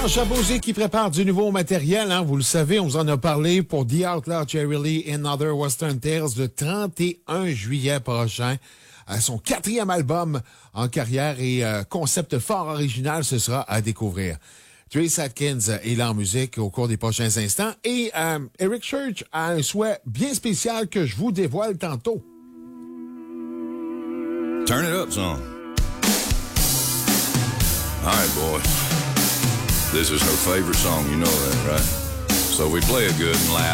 Chapeauté qui prépare du nouveau matériel, hein, vous le savez, on vous en a parlé pour The Outlaw Jerry Lee and Other Western Tales le 31 juillet prochain. Son 4e album en carrière et concept fort original, ce sera à découvrir. Trace Atkins est là en musique au cours des prochains instants et Eric Church a un souhait bien spécial que je vous dévoile tantôt. Turn it up, son. All right, boys. This is her favorite song, you know that, right? So we play it good and loud.